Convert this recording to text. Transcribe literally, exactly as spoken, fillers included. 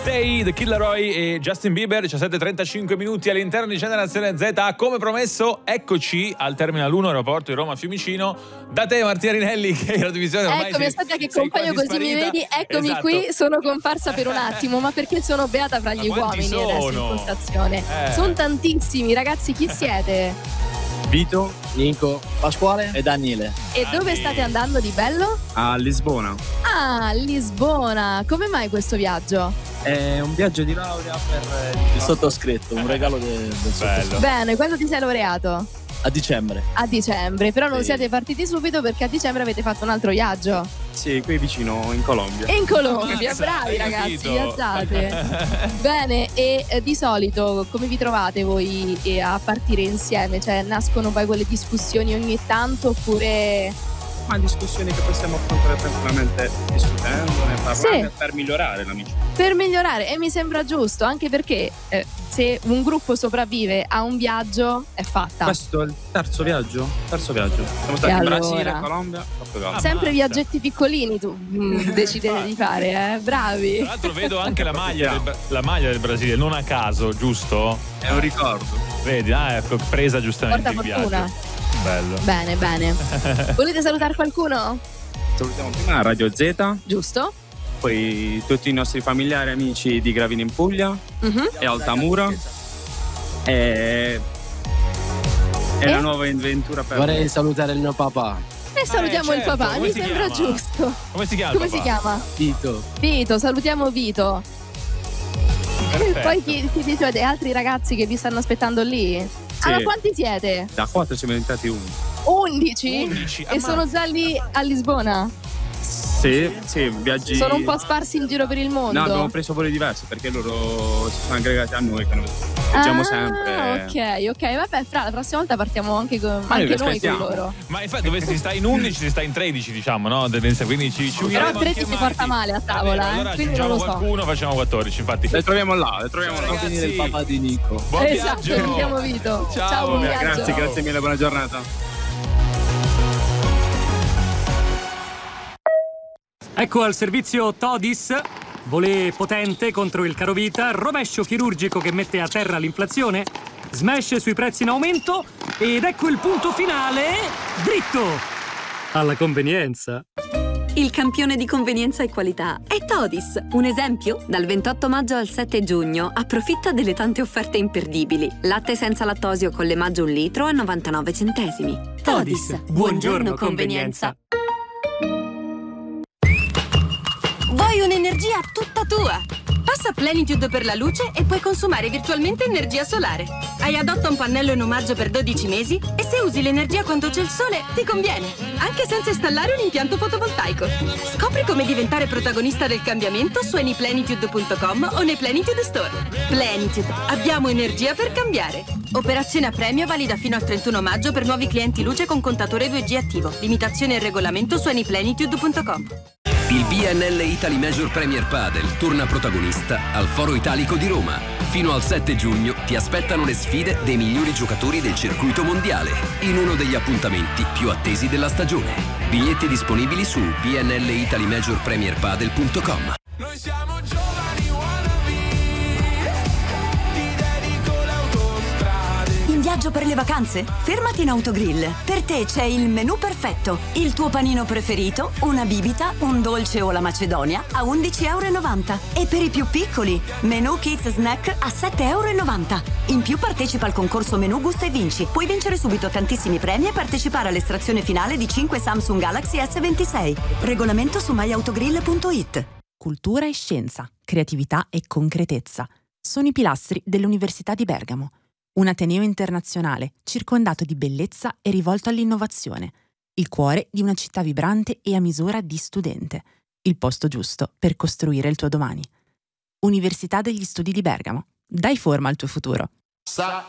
Day, The Killeroy e Justin Bieber, diciassette e trentacinque minuti all'interno di Generazione Z. Come promesso, eccoci al Terminal uno aeroporto di Roma Fiumicino. Da te Martina Rinelli, che è la divisione ormai Eccomi, aspetta che compaio così sparita. Mi vedi, eccomi esatto. Qui, sono comparsa per un attimo, ma perché sono beata fra gli uomini sono? Adesso in postazione. Eh. Sono tantissimi, ragazzi, chi siete? Vito, Nico, Pasquale e Daniele. E dove state andando di bello? A Lisbona. Ah, Lisbona. Come mai questo viaggio? È un viaggio di laurea per il sottoscritto, un regalo del, del sottoscritto. Bene, quando ti sei laureato? A dicembre. A dicembre, però non sì. Siete partiti subito perché a dicembre avete fatto un altro viaggio. Sì, qui vicino in Colombia. In Colombia, bravi ragazzi, viaggiate. Bene, e eh, di solito come vi trovate voi eh, a partire insieme? Cioè nascono poi quelle discussioni ogni tanto oppure... Ma discussioni che possiamo affrontare tranquillamente discutendone, parlando sì. Per migliorare l'amicizia. Per migliorare, e mi sembra giusto, anche perché eh, se un gruppo sopravvive a un viaggio è fatta. Questo è il terzo viaggio? Terzo viaggio. Siamo stati in allora? Brasile, Colombia, Portogallo. Sempre ah, viaggetti piccolini tu mm, decidete di fare, eh? Bravi. Tra l'altro vedo anche la maglia, del, la maglia del Brasile, non a caso, giusto? È un ricordo. Vedi, ah, ecco, presa giustamente Porta il fortuna. Viaggio. Bello. Bene, bene. Volete salutare qualcuno? Salutiamo prima Radio Z. Giusto. Poi tutti i nostri familiari e amici di Gravina in Puglia uh-huh. e Altamura. E... e la nuova avventura per vorrei salutare il mio papà. E salutiamo eh, certo. il papà, come mi sembra chiama? Giusto. Come si chiama? Come si chiama? Vito. Vito, salutiamo Vito. Perfetto. Poi chi, chi dice dei altri ragazzi che vi stanno aspettando lì? Sì. Allora, quanti siete? Da quattro siamo diventati uno. Undici? Undici. E sono già lì a Lisbona? Sì, sì, viaggi. Sono un po' sparsi in giro per il mondo. No, abbiamo preso voli diversi perché loro si sono aggregati a noi, che noi viaggiamo ah, sempre. Ok, ok, vabbè, fra la prossima volta partiamo anche, con, anche noi con loro. Ma infatti dove si sta in undici si sta in tredici, diciamo, no? Quindi ci, ci però tredici si porta male a tavola, eh? Allora quindi non lo so. Qualcuno facciamo quattordici, infatti. Le troviamo là, le troviamo là. Finire il papà di Nico. Buon esatto, viaggio. Vediamo Vito. Ciao, Ciao, buon viaggio. Grazie, grazie mille, buona giornata. Ecco al servizio Todis, volée potente contro il carovita, rovescio chirurgico che mette a terra l'inflazione, smash sui prezzi in aumento ed ecco il punto finale, dritto, alla convenienza. Il campione di convenienza e qualità è Todis. Un esempio? Dal ventotto maggio al sette giugno approfitta delle tante offerte imperdibili. Latte senza lattosio con l'emaggio un litro a novantanove centesimi. Todis, buongiorno, buongiorno convenienza. Vuoi un'energia tutta tua? Passa Plenitude per la luce e puoi consumare virtualmente energia solare. Hai adotta un pannello in omaggio per dodici mesi e se usi l'energia quando c'è il sole ti conviene, anche senza installare un impianto fotovoltaico. Scopri come diventare protagonista del cambiamento su anyplenitude punto com o nei Plenitude Store. Plenitude, abbiamo energia per cambiare. Operazione a premio valida fino al trentuno maggio per nuovi clienti luce con contatore due G attivo. Limitazione e regolamento su anyplenitude punto com. Il B N L Italy Major Premier Padel torna protagonista al Foro Italico di Roma. Fino al sette giugno ti aspettano le sfide dei migliori giocatori del circuito mondiale in uno degli appuntamenti più attesi della stagione. Biglietti disponibili su b n l italy major premier padel punto com. Noi siamo giovani wannabe, ti dedico l'autostrada. In viaggio per le vacanze? Fermati in Autogrill. Per te c'è il menù perfetto. Il tuo panino preferito, una bibita, un dolce o la macedonia a undici e novanta euro. E per i più piccoli, menù Kids Snack a sette e novanta euro. In più partecipa al concorso Menù Gusta e Vinci. Puoi vincere subito tantissimi premi e partecipare all'estrazione finale di cinque Samsung Galaxy S ventisei. Regolamento su my autogrill punto it. Cultura e scienza, creatività e concretezza sono i pilastri dell'Università di Bergamo. Un ateneo internazionale circondato di bellezza e rivolto all'innovazione. Il cuore di una città vibrante e a misura di studente. Il posto giusto per costruire il tuo domani. Università degli Studi di Bergamo. Dai forma al tuo futuro. Sa